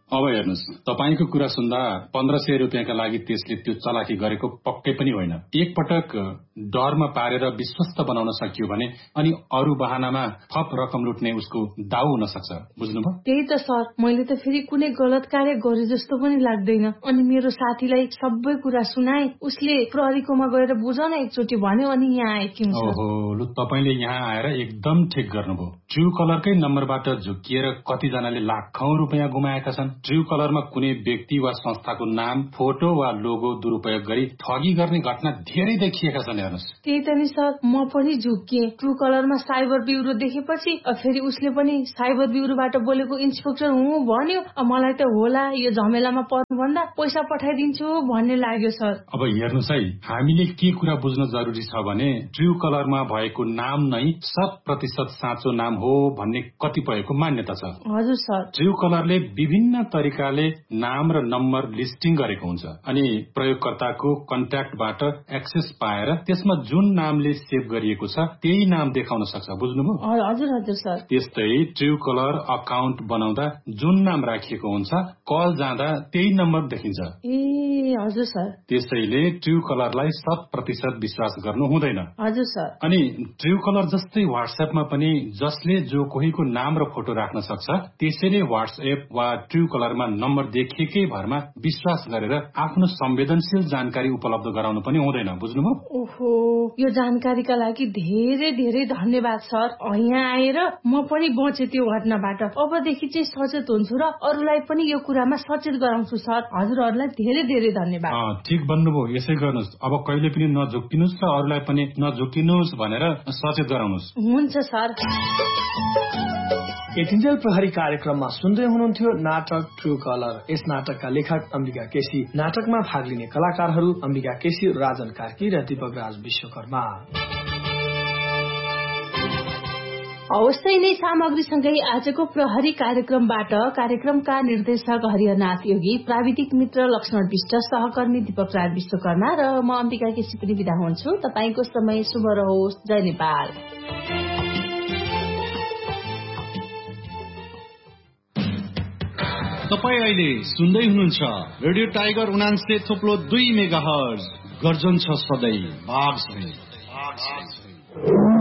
अब हेर्नुस्, तपाईको कुरा सुन्दा 1500 रुपियाँका लागि त्यसले त्यो चलाकी गरेको पक्कै पनि होइन। एक पटक डरमा पारेर विश्वस्त बनाउन सकियो भने अनि अरू बहानामा थप रकम लुट्ने उसको दाउ हुन सक्छ। बुझ्नुभयो? त्यही त सर, मैले त फेरि कुनै गलत कार्य गरे जस्तो पनि लाग्दैन। अनि मेरो साथीलाई सबै कुरा सुनाए, उसले प्रहरीकोमा गएर बुझाउन एकचोटि भन्यो अनि यहाँ आएकी हुँ। ओहो, लु तपाईले यहाँ आएर एकदम ठिक गर्नुभयो। ट्रु कलरकै नम्बरबाट झुकिएर कतिजनाले लाखौं रुपियाँ गुमाएका छन्। ट्रु कलरमा कुनै व्यक्ति वा संस्थाको नाम, फोटो वा लोगो दुरुपयोग गरी ठगी गर्ने घटना धेरै देखिएका छन्। हेर्नुस्, त्यही त नि सर, म पनि झुकिए। ट्रु कलरमा साइबर ब्युरो देखेपछि फेरि उसले पनि साइबर ब्युरोबाट बोलेको इन्सपेक्टर हुँ भन्यो। मलाई त होला यो झमेलामा पर्नु भन्दा पैसा पठाइदिन्छु भन्ने लाग्यो सर। अब हेर्नुस् है, हामीले के कुरा बुझ्न जरुरी छ भने ट्रु कलरमा भएको नाम नै 100% साँचो नाम हो भन्ने कतिपयको मान्यता छ। हजुर सर। ट्रु कलरले विभिन्न तरिकाले नाम र नम्बर लिस्टिङ गरेको हुन्छ अनि प्रयोगकर्ताको कन्ट्याक्टबाट एक्सेस पाएर त्यसमा जुन नामले सेभ गरिएको छ त्यही नाम देखाउन सक्छ। बुझ्नुभयो? हजुर हजुर सर। त्यस्तै ट्रु कलर अकाउन्ट बनाउँदा जुन नाम राखिएको हुन्छ कल जाँदा त्यही नम्बर देखिन्छ। ए हजुर सर। त्यसैले ट्रु कलरलाई 100% विश्वास गर्नु हुँदैन। हजुर सर। अनि ट्रु कलर जस्तै व्हाट्सएपमा पनि जसले जो कोहीको नाम र फोटो राख्न सक्छ त्यसैले व्हाट्सएप वा ट्रु कलरमा नम्बर देखिएकै भरमा विश्वास गरेर आफ्नो संवेदनशील जानकारी उपलब्ध गराउनु पनि हुँदैन। बुझ्नुभयो? ओहो, यो जानकारीका लागि धेरै धेरै धन्यवाद सर। यहाँ आएर म पनि बचे त्यो घटनाबाट। अबदेखि चाहिँ सचेत हुन्छु र अरूलाई पनि यो कुरामा सचेत गराउँछु सर। हजुरहरूलाई धेरै धेरै धन्यवाद। ठिक भन्नुभयो। यसै गर्नुहोस्, अब कहिले पनि नझुक्किनुस् र अरूलाई पनि नझुक्किनुस् भनेर सचेत गराउनुस्। हुन्छ सर। यतिन्जेल प्रहरी कार्यक्रममा सुन्दै हुनुहुन्थ्यो नाटक ट्रु कलर। यस नाटकका लेखक अम्बिका केसी, नाटकमा भाग लिने कलाकारहरू अम्बिका केसी, राजन कार्की र दीपक राज विश्वकर्मा। अवश्य नै सामग्रीसँगै आजको प्रहरी कार्यक्रमबाट कार्यक्रमका निर्देशक हरिहरनाथ योगी, प्राविधिक मित्र लक्ष्मण विष्ट, सहकर्मी दीपक राज विश्वकर्मा र म अम्बिका केसी पनि बिदा हुन्छु। तपाईको समय शुभ रहोस्। जय नेपाल। तपाई अहिले सुन्दै हुनुहुन्छ रेडियो टाइगर 89.2 मेगाहर्ज। गर्जन छ सधैँ बाघ